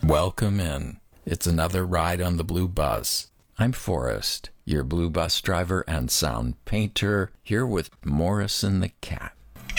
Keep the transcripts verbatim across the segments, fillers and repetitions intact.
Welcome in. It's another ride on the Blue Bus. I'm Forrest, your Blue Bus driver and sound painter, here with Morrison the cat.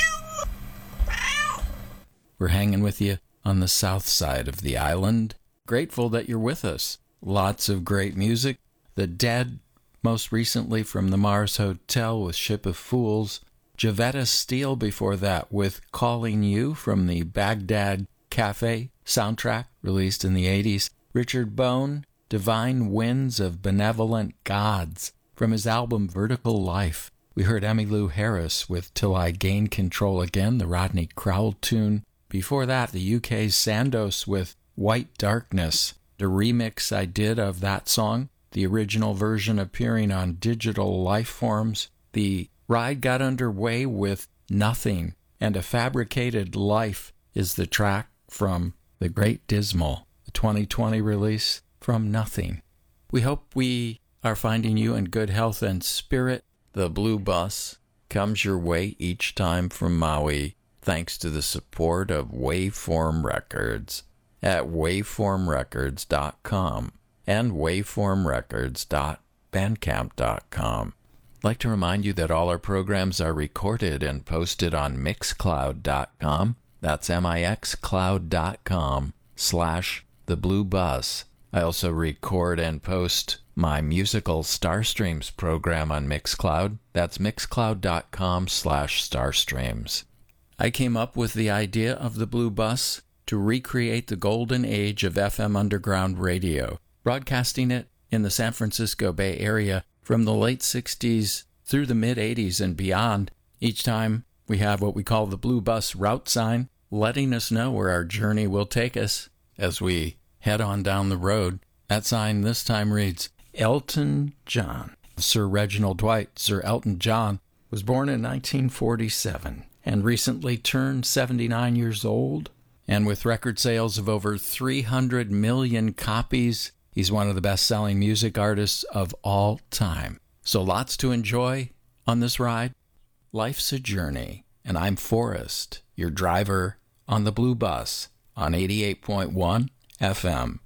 We're hanging with you on the south side of the island. Grateful that you're with us. Lots of great music. The Dead, most recently from the Mars Hotel with Ship of Fools. Javetta Steele before that with Calling You from the Baghdad Cafe soundtrack released in the eighties. Richard Bone, Divine Winds of Benevolent Gods from his album Vertical Life. We heard Emmylou Harris with Till I Gain Control Again, the Rodney Crowell tune. Before that, the U K's Sandos with White Darkness, the remix I did of that song, the original version appearing on Digital Lifeforms. The ride got underway with Nothing, and A Fabricated Life is the track from The Great Dismal, the twenty twenty release from Nothing. We hope we are finding you in good health and spirit. The Blue Bus comes your way each time from Maui, thanks to the support of Waveform Records at waveform records dot com and waveform records dot bandcamp dot com. I'd like to remind you that all our programs are recorded and posted on mixcloud dot com. That's mixcloud dot com slash the Blue Bus. I also record and post my musical Starstreams program on Mixcloud. That's mixcloud dot com slash starstreams. I came up with the idea of the Blue Bus to recreate the golden age of F M underground radio, broadcasting it in the San Francisco Bay Area from the late sixties through the mid-eighties and beyond. Each time we have what we call the Blue Bus route sign, letting us know where our journey will take us as we head on down the road. That sign this time reads, Elton John. Sir Reginald Dwight, Sir Elton John, was born in nineteen forty-seven and recently turned seventy-nine years old. And with record sales of over three hundred million copies, he's one of the best-selling music artists of all time. So lots to enjoy on this ride. Life's a journey, and I'm Forrest, your driver on the Blue Bus on eighty-eight point one F M.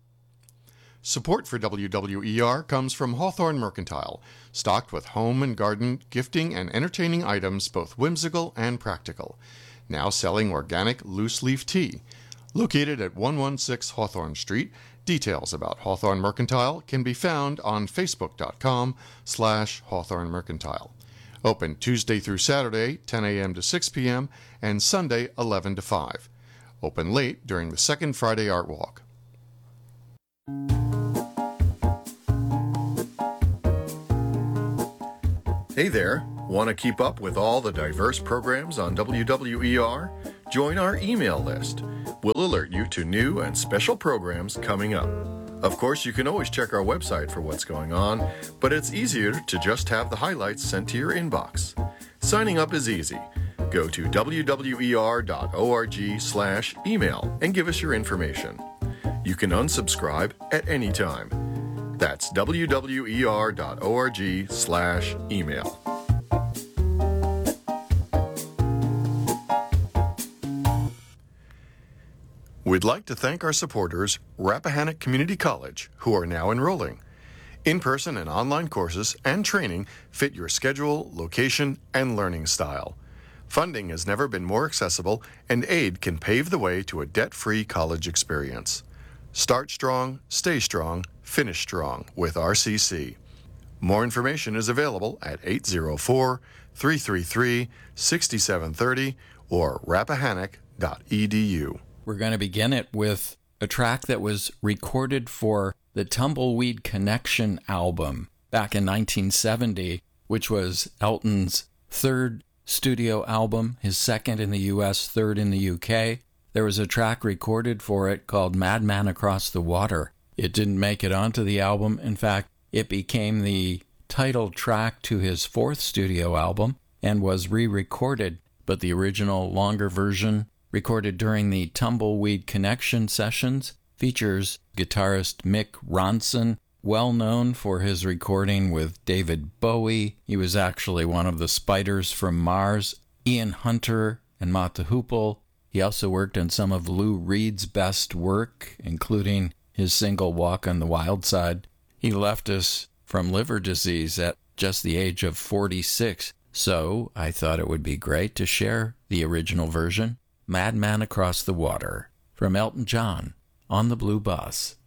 Support for W W E R comes from Hawthorne Mercantile, stocked with home and garden, gifting, and entertaining items both whimsical and practical. Now selling organic loose-leaf tea. Located at one sixteen Hawthorne Street, details about Hawthorne Mercantile can be found on facebook dot com slash Hawthorne Mercantile. Open Tuesday through Saturday, ten a.m. to six p.m., and Sunday, eleven to five. Open late during the second Friday Art Walk. Hey there! Want to keep up with all the diverse programs on W W E R? Join our email list. We'll alert you to new and special programs coming up. Of course, you can always check our website for what's going on, but it's easier to just have the highlights sent to your inbox. Signing up is easy. Go to w w e r dot org slash email and give us your information. You can unsubscribe at any time. That's w w e r dot org slash email. We'd like to thank our supporters, Rappahannock Community College, who are now enrolling. In-person and online courses and training fit your schedule, location, and learning style. Funding has never been more accessible, and aid can pave the way to a debt-free college experience. Start strong, stay strong, finish strong with R C C. More information is available at eight zero four, three three three, six seven three zero or rappahannock dot e d u. We're going to begin it with a track that was recorded for the Tumbleweed Connection album back in nineteen seventy, which was Elton's third studio album, his second in the U S, third in the U K. There was a track recorded for it called Madman Across the Water. It didn't make it onto the album. In fact, it became the title track to his fourth studio album and was re-recorded, but the original longer version, recorded during the Tumbleweed Connection sessions, features guitarist Mick Ronson, well known for his recording with David Bowie. He was actually one of the Spiders from Mars, Ian Hunter and Mott the Hoople. He also worked on some of Lou Reed's best work, including his single Walk on the Wild Side. He left us from liver disease at just the age of forty-six, so I thought it would be great to share the original version, Madman Across the Water, from Elton John on the Blue Bus.